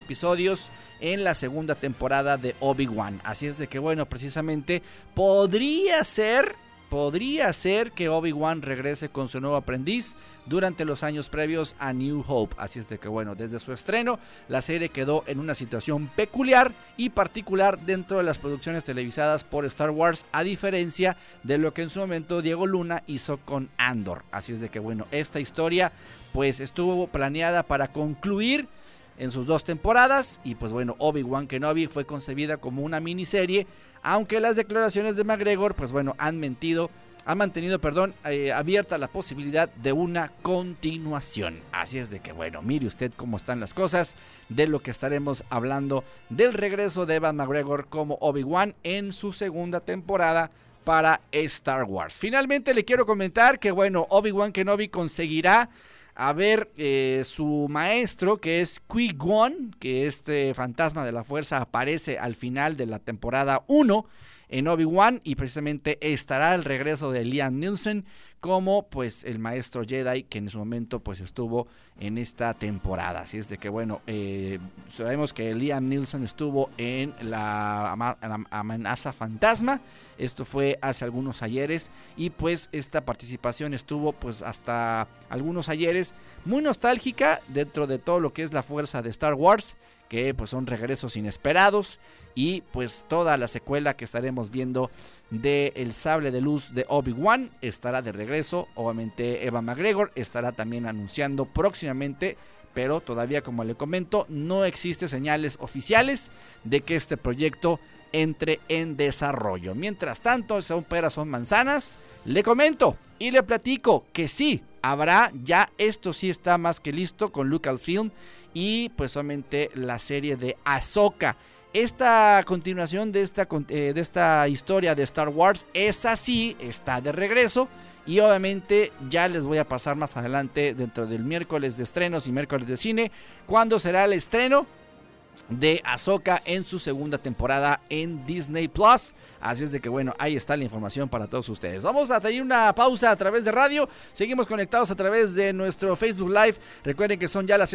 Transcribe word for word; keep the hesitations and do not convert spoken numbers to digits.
episodios en la segunda temporada de Obi-Wan. Así es de que bueno, precisamente podría ser, podría ser que Obi-Wan regrese con su nuevo aprendiz durante los años previos a New Hope. Así es de que bueno, desde su estreno la serie quedó en una situación peculiar y particular dentro de las producciones televisadas por Star Wars, a diferencia de lo que en su momento Diego Luna hizo con Andor. Así es de que bueno, esta historia pues estuvo planeada para concluir en sus dos temporadas y pues bueno, Obi-Wan Kenobi fue concebida como una miniserie, aunque las declaraciones de McGregor pues bueno, han mentido ha mantenido, perdón, eh, abierta la posibilidad de una continuación. Así es de que bueno, mire usted cómo están las cosas, de lo que estaremos hablando del regreso de Ewan McGregor como Obi-Wan en su segunda temporada para Star Wars. Finalmente le quiero comentar que bueno, Obi-Wan Kenobi conseguirá a ver eh, su maestro, que es Qui-Gon, que este fantasma de la fuerza aparece al final de la temporada uno en Obi-Wan, y precisamente estará el regreso de Liam Neeson como pues el maestro Jedi que en su momento pues estuvo en esta temporada. Así es de que bueno, eh, sabemos que Liam Neeson estuvo en la, ama- la amenaza fantasma, esto fue hace algunos ayeres, y pues esta participación estuvo pues hasta algunos ayeres muy nostálgica dentro de todo lo que es la fuerza de Star Wars, que pues son regresos inesperados, y pues toda la secuela que estaremos viendo de El Sable de Luz de Obi-Wan estará de regreso. Obviamente Ewan McGregor estará también anunciando próximamente, pero todavía, como le comento, no existe señales oficiales de que este proyecto entre en desarrollo. Mientras tanto, son peras, son manzanas, le comento y le platico que sí, habrá, ya esto sí está más que listo con Lucasfilm, y pues solamente la serie de Ahsoka. Esta continuación de esta, eh, de esta historia de Star Wars, esa sí está de regreso, y obviamente ya les voy a pasar más adelante dentro del miércoles de estrenos y miércoles de cine cuándo será el estreno de Ahsoka en su segunda temporada en Disney Plus. Así es de que bueno, ahí está la información para todos ustedes. Vamos a tener una pausa a través de radio, seguimos conectados a través de nuestro Facebook Live. Recuerden que son ya las